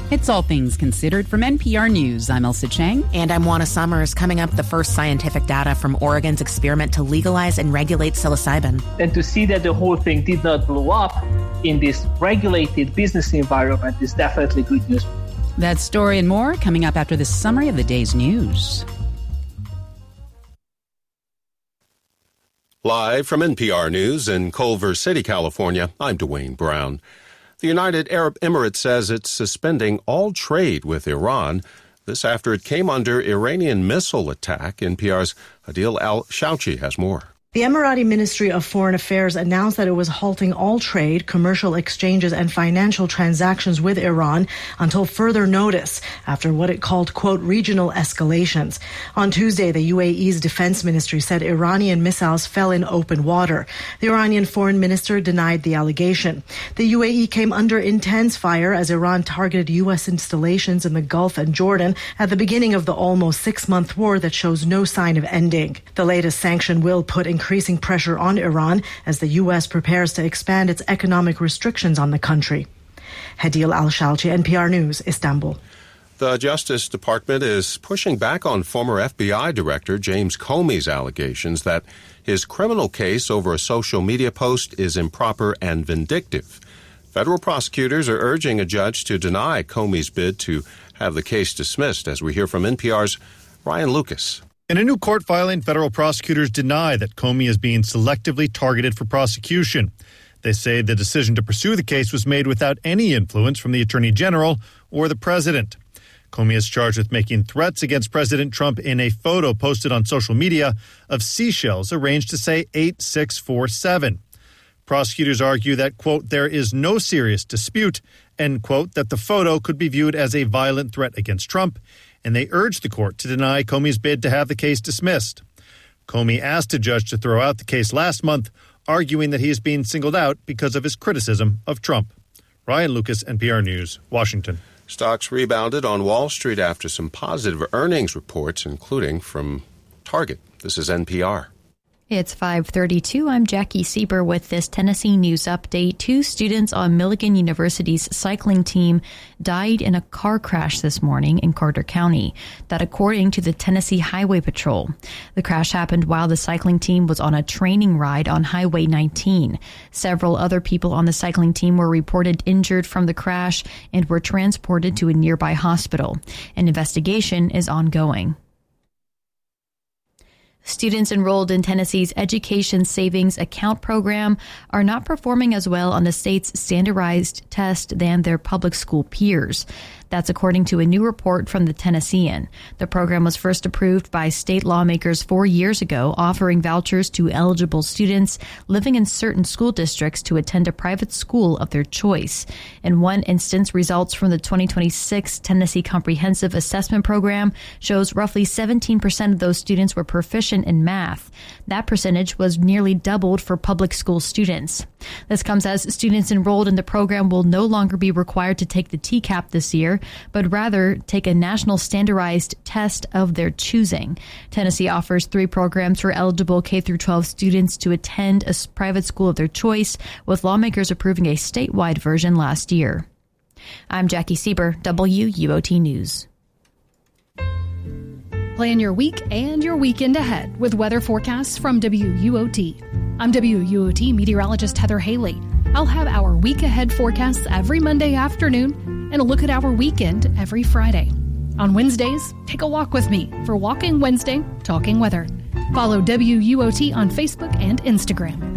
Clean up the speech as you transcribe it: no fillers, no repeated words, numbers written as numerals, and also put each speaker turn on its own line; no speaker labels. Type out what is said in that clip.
It's All Things Considered from NPR News. I'm Elsa Chang.
And I'm Juana Summers. Coming up, the first scientific data from Oregon's experiment to legalize and regulate psilocybin.
And to see that the whole thing did not blow up in this regulated business environment is definitely good news.
That story and more coming up after this summary of the day's news.
Live from NPR News in Culver City, California, I'm Dwayne Brown. The United Arab Emirates says it's suspending all trade with Iran. This after it came under Iranian missile attack. NPR's Adil Al-Shouchi has more.
The Emirati Ministry of Foreign Affairs announced that it was halting all trade, commercial exchanges, and financial transactions with Iran until further notice after what it called, quote, regional escalations. On Tuesday, the UAE's defense ministry said Iranian missiles fell in open water. The Iranian foreign minister denied the allegation. The UAE came under intense fire as Iran targeted U.S. installations in the Gulf and Jordan at the beginning of the almost 6-month war that shows no sign of ending. The latest sanction will put increasing pressure on Iran as the U.S. prepares to expand its economic restrictions on the country. Hadil Al-Shalchi, NPR News, Istanbul.
The Justice Department is pushing back on former FBI Director James Comey's allegations that his criminal case over a social media post is improper and vindictive. Federal prosecutors are urging a judge to deny Comey's bid to have the case dismissed, as we hear from NPR's Ryan Lucas.
In a new court filing, federal prosecutors deny that Comey is being selectively targeted for prosecution. They say the decision to pursue the case was made without any influence from the Attorney General or the President. Comey is charged with making threats against President Trump in a photo posted on social media of seashells arranged to say 8647. Prosecutors argue that, quote, there is no serious dispute, end quote, that the photo could be viewed as a violent threat against Trump, and they urged the court to deny Comey's bid to have the case dismissed. Comey asked a judge to throw out the case last month, arguing that he is being singled out because of his criticism of Trump. Ryan Lucas, NPR News, Washington.
Stocks rebounded on Wall Street after some positive earnings reports, including from Target. This is NPR.
It's 5:32. I'm Jackie Sieber with this Tennessee news update. 2 students on Milligan University's cycling team died in a car crash this morning in Carter County. That according to the Tennessee Highway Patrol. The crash happened while the cycling team was on a training ride on Highway 19. Several other people on the cycling team were reported injured from the crash and were transported to a nearby hospital. An investigation is ongoing. Students enrolled in Tennessee's Education Savings Account program are not performing as well on the state's standardized test than their public school peers. That's according to a new report from the Tennessean. The program was first approved by state lawmakers 4 years ago, offering vouchers to eligible students living in certain school districts to attend a private school of their choice. In one instance, results from the 2026 Tennessee Comprehensive Assessment Program shows roughly 17% of those students were proficient in math. That percentage was nearly doubled for public school students. This comes as students enrolled in the program will no longer be required to take the TCAP this year, but rather take a national standardized test of their choosing. Tennessee offers 3 programs for eligible K-12 students to attend a private school of their choice, with lawmakers approving a statewide version last year. I'm Jackie Sieber, WUOT News.
Plan your week and your weekend ahead with weather forecasts from WUOT. I'm WUOT meteorologist Heather Haley. I'll have our week ahead forecasts every Monday afternoon and a look at our weekend every Friday. On Wednesdays, take a walk with me for Walking Wednesday, Talking Weather. Follow WUOT on Facebook and Instagram.